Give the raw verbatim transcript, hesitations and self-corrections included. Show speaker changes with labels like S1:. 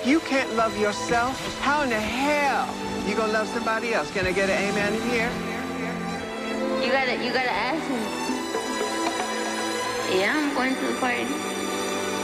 S1: You can't love yourself? How in the hell you gonna love somebody else? Can I get an amen in here?
S2: You gotta, you gotta ask me. Yeah, I'm going to the party.